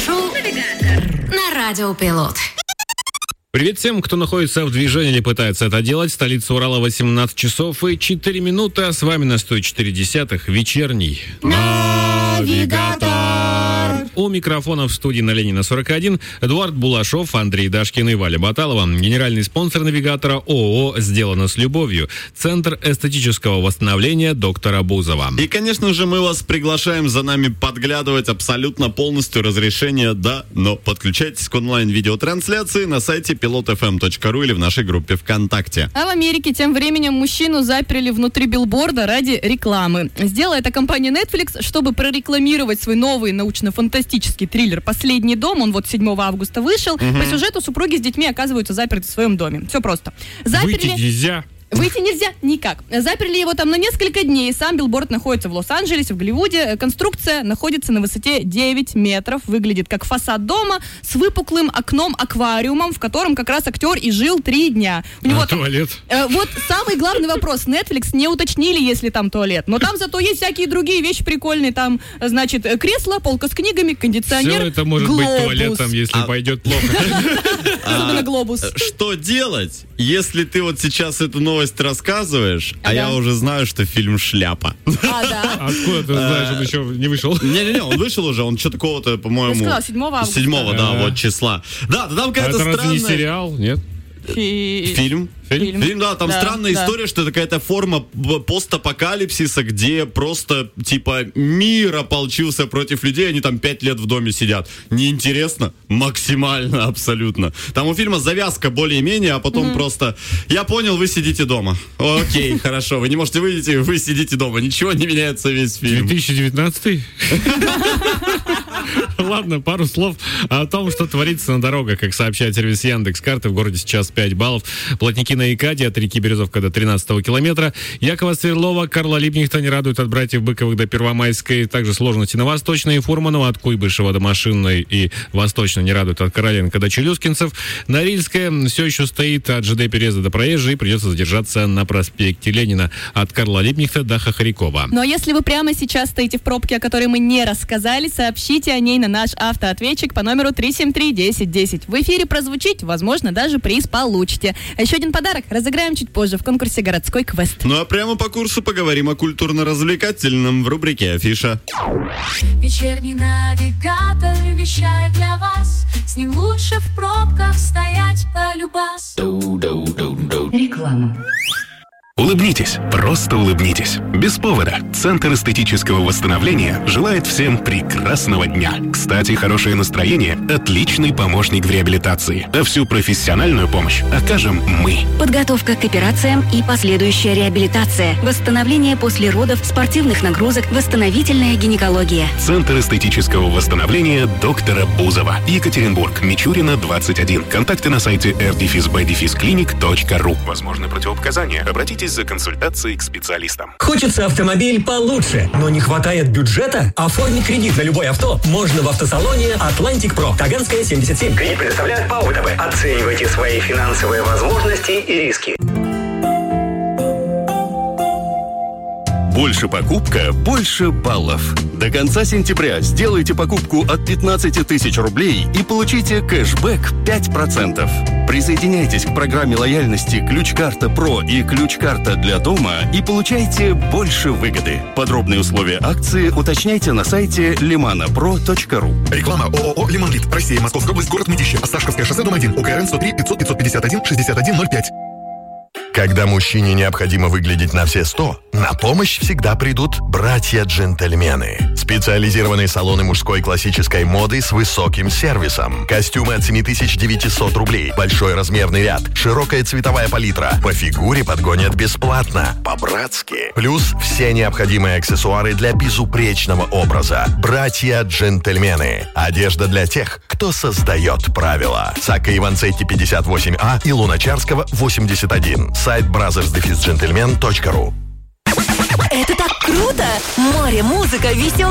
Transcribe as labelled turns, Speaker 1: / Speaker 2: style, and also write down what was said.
Speaker 1: Шоу на Радио Пилот.
Speaker 2: Привет всем, кто находится в движении или пытается это делать. Столица Урала, 18 часов и 4 минуты. А с вами на 104.10 вечерний Навигатор. У микрофона в студии на Ленина 41 Эдуард Булашов, Андрей Дашкин и Валя Баталова. Генеральный спонсор Навигатора ООО «Сделано с любовью». Центр эстетического восстановления доктора Бузова.
Speaker 3: И, конечно же, мы вас приглашаем за нами подглядывать абсолютно полностью. Разрешение да, но подключайтесь к онлайн-видеотрансляции на сайте pilotfm.ru или в нашей группе ВКонтакте.
Speaker 4: А в Америке тем временем мужчину заперли внутри билборда ради рекламы. Сделала это компания Netflix, чтобы прорекламировать свой новый научно-фантастический триллер «Последний дом». Он вот 7 августа вышел. По сюжету супруги с детьми оказываются заперты в своем доме. Все просто.
Speaker 2: Выйти нельзя.
Speaker 4: Выйти нельзя никак. Заперли его там на несколько дней. Сам билборд находится в Лос-Анджелесе, в Голливуде. Конструкция находится на высоте 9 метров. Выглядит как фасад дома с выпуклым окном-аквариумом, в котором как раз актер и жил 3 дня. У него
Speaker 2: туалет?
Speaker 4: Вот самый главный вопрос. Netflix не уточнили, есть ли там туалет. Но там зато есть всякие другие вещи прикольные. Там, значит, кресло, полка с книгами, кондиционер,
Speaker 2: все это может
Speaker 4: глобус.
Speaker 2: быть туалетом, если пойдет плохо.
Speaker 4: Особенно глобус.
Speaker 3: Что делать, если ты вот сейчас эту новость рассказываешь, а я уже знаю, что фильм «Шляпа».
Speaker 4: Да.
Speaker 2: Откуда ты знаешь, он еще не вышел?
Speaker 3: Не-не-не, он вышел уже, он что-то такого-то, по-моему...
Speaker 4: Я сказала, 7 августа.
Speaker 3: 7-го, да, вот числа. Да, там какая-то
Speaker 2: это
Speaker 3: странная...
Speaker 2: разве не сериал, нет?
Speaker 3: Фильм, да, там странная история, что это какая-то форма постапокалипсиса, где просто, типа, мир ополчился против людей, они там 5 лет в доме сидят. Неинтересно? Максимально, абсолютно. Там у фильма завязка более-менее, а потом просто, я понял, вы сидите дома. Окей, хорошо, вы не можете выйти, вы сидите дома. Ничего не меняется весь фильм.
Speaker 2: 2019? Ладно, пару слов о том, что творится на дорогах. Как сообщает сервис Яндекс.Карты, в городе сейчас 5 баллов. Плотники на Икаде от реки Березовка до 13-го километра. Якова Сверлова, Карла Липнихта не радуют от братьев Быковых до Первомайской. Также сложности на Восточной и Фурманова от Куйбышева до Машинной и Восточной не радуют от Короленко до Челюскинцев. Норильская все еще стоит от ЖД Переза до Проезжей. Придется задержаться на проспекте Ленина от Карла Липнихта до Хохрякова.
Speaker 4: Но если вы прямо сейчас стоите в пробке, о которой мы не рассказали, сообщите о ней на наш автоответчик по номеру 373-1010. В эфире прозвучить, возможно, даже приз получите. А еще один подарок разыграем чуть позже в конкурсе «Городской квест».
Speaker 3: Ну а прямо по курсу поговорим о культурно-развлекательном в рубрике «Афиша».
Speaker 5: Вечерний навигатор вещает для вас. С ним лучше в пробках стоять полюбас.
Speaker 1: Реклама.
Speaker 6: Улыбнитесь, просто улыбнитесь. Без повода. Центр эстетического восстановления желает всем прекрасного дня. Кстати, хорошее настроение – отличный помощник в реабилитации. А всю профессиональную помощь окажем мы.
Speaker 7: Подготовка к операциям и последующая реабилитация. Восстановление после родов, спортивных нагрузок, восстановительная гинекология.
Speaker 6: Центр эстетического восстановления доктора Бузова. Екатеринбург, Мичурина, 21. Контакты на сайте r-by-clinic.ru. Возможны противопоказания. Обратитесь за консультацией к специалистам.
Speaker 8: Хочется автомобиль получше, но не хватает бюджета? Оформить кредит на любое авто можно в автосалоне Atlantic Pro. Таганская, 77.
Speaker 9: Кредит предоставляет ПАО ВТБ. Оценивайте свои финансовые возможности и риски.
Speaker 10: Больше покупка, больше баллов. До конца сентября сделайте покупку от 15 тысяч рублей и получите кэшбэк 5%. Присоединяйтесь к программе лояльности «Ключ-карта Про» и «Ключ-карта для дома» и получайте больше выгоды. Подробные условия акции уточняйте на сайте limanapro.ru.
Speaker 11: Реклама ООО «Лимонлит». Россия, Московская область, город Мытищи. Осташковская шоссе, дом 1. УКРН 103 500 551 6105.
Speaker 12: Когда мужчине необходимо выглядеть на все 100, на помощь всегда придут братья-джентльмены. Специализированные салоны мужской классической моды с высоким сервисом. Костюмы от 7900 рублей, большой размерный ряд, широкая цветовая палитра. По фигуре подгонят бесплатно, по-братски. Плюс все необходимые аксессуары для безупречного образа. Братья-джентльмены. Одежда для тех, кто создает правила. Сакка Иванцетти 58А и Луначарского 81. Сайт brothers-gentlemen.ru.
Speaker 7: Это так круто! Море, музыка, веселые